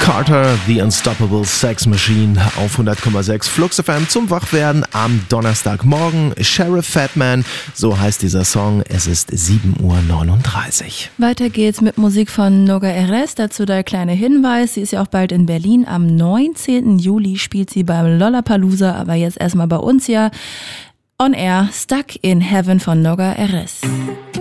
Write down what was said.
Carter, The Unstoppable Sex Machine auf 100,6 Flux FM zum Wachwerden am Donnerstagmorgen. Sheriff Fatman, so heißt dieser Song. Es ist 7:39 Uhr. Weiter geht's mit Musik von Noga Erez. Dazu der kleine Hinweis. Sie ist ja auch bald in Berlin. Am 19. Juli spielt sie beim Lollapalooza, aber jetzt erstmal bei uns ja on air. Stuck in Heaven von Noga Erez.